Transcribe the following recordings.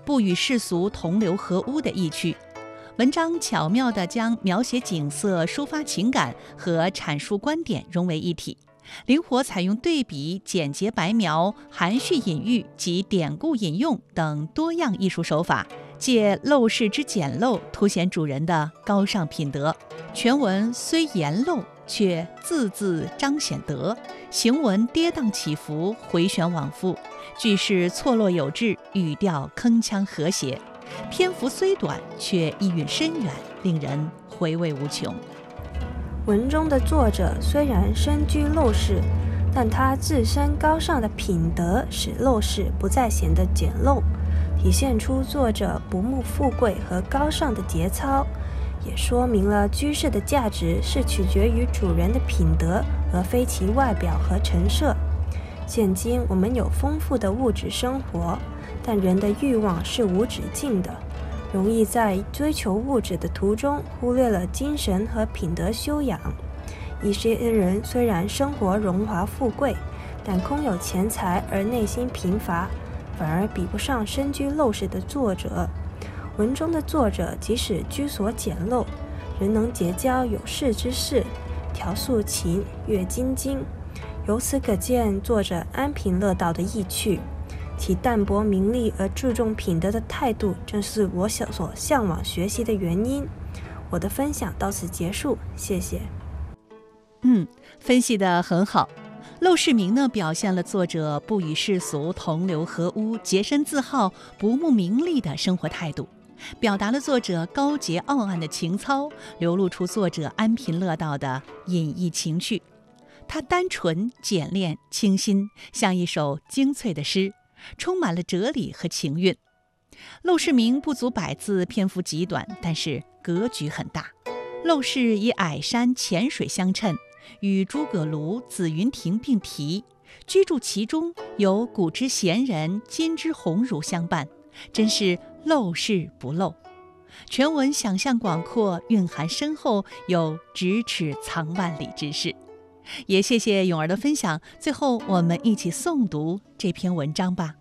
不与世俗同流合污的意趣。文章巧妙地将描写景色、抒发情感和阐述观点融为一体，灵活采用对比、简洁白描、含蓄隐喻及典故引用等多样艺术手法，借陋室之简陋凸显主人的高尚品德。全文虽言陋，却字字彰显德，行文跌宕起伏，回旋往复，句式错落有致，语调铿锵和谐。篇幅虽短，却意蕴深远，令人回味无穷。 文中的作者虽然身居陋室，但他自身高尚的品德使陋室不再显得简陋，体现出作者不慕富贵和高尚的节操，也说明了居室的价值是取决于主人的品德，而非其外表和陈设。现今我们有丰富的物质生活，但人的欲望是无止境的，容易在追求物质的途中忽略了精神和品德修养。一些人虽然生活荣华富贵，但空有钱财而内心贫乏，反而比不上身居陋室的作者。文中的作者即使居所简陋，仍能结交有识之士，调素琴，阅金经。由此可见作者安贫乐道的意趣，其淡泊名利而注重品德的态度，正是我所向往学习的原因。我的分享到此结束，谢谢。 分析得很好。陋室铭呢，表现了作者不与世俗同流合污、洁身自好、不慕名利的生活态度，表达了作者高洁傲岸的情操，流露出作者安贫乐道的隐逸情趣。它单纯、简练、清新，像一首精粹的诗，充满了哲理和情韵。陋室铭不足100字，篇幅极短，但是格局很大。陋室以矮山浅水相衬，与诸葛庐、紫云亭并题，居住其中有古之贤人，今之鸿儒相伴，真是陋室不陋。全文想象广阔，蕴含深厚，有咫尺藏万里之势。也谢谢咏儿的分享，最后我们一起诵读这篇文章吧。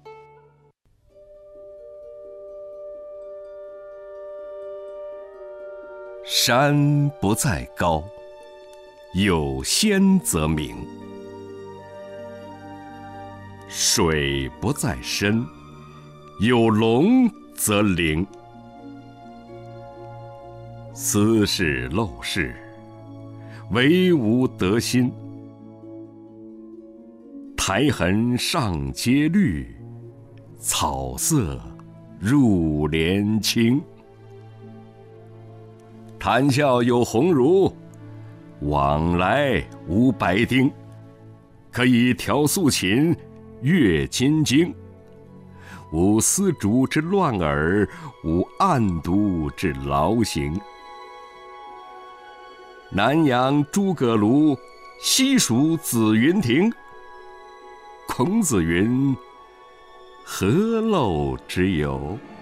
山不在高，有仙则名；水不在深，有龙则灵。斯是陋室，惟吾德馨。苔痕上阶绿，草色入帘青。谈笑有鸿儒，往来无白丁。可以调素琴，阅金经。无丝竹之乱耳，无案牍之劳形。南阳诸葛庐，西蜀紫云亭。孔子云：何陋之有？